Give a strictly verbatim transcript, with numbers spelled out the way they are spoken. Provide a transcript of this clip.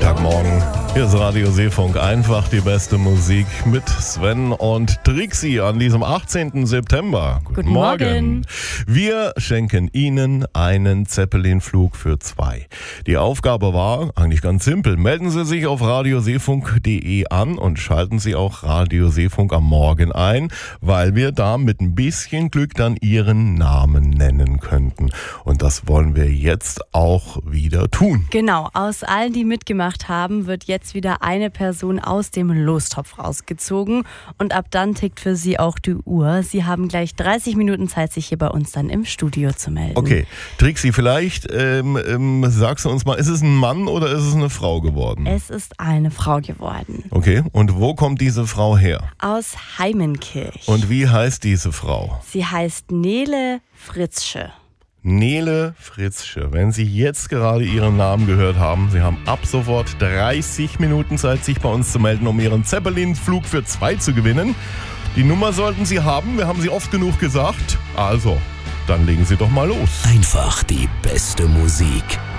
Freitagmorgen. Hier ist Radio Seefunk, einfach die beste Musik mit Sven und Trixie an diesem achtzehnten September. Guten, Guten Morgen. Morgen. Wir schenken Ihnen einen Zeppelin-Flug für zwei. Die Aufgabe war eigentlich ganz simpel. Melden Sie sich auf radioseefunk punkt de an und schalten Sie auch Radio Seefunk am Morgen ein, weil wir da mit ein bisschen Glück dann Ihren Namen nennen könnten. Und das wollen wir jetzt auch wieder tun. Genau, aus allen, die mitgemacht haben, wird jetzt wieder eine Person aus dem Lostopf rausgezogen und ab dann tickt für Sie auch die Uhr. Sie haben gleich dreißig Minuten Zeit, sich hier bei uns dann im Studio zu melden. Okay, Trixie, vielleicht ähm, ähm, sagst du uns mal, ist es ein Mann oder ist es eine Frau geworden? Es ist eine Frau geworden. Okay, und wo kommt diese Frau her? Aus Heimenkirch. Und wie heißt diese Frau? Sie heißt Nele Fritzsche. Nele Fritzsche. Wenn Sie jetzt gerade Ihren Namen gehört haben, Sie haben ab sofort dreißig Minuten Zeit, sich bei uns zu melden, um Ihren Zeppelin-Flug für zwei zu gewinnen. Die Nummer sollten Sie haben, wir haben sie oft genug gesagt. Also, dann legen Sie doch mal los. Einfach die beste Musik.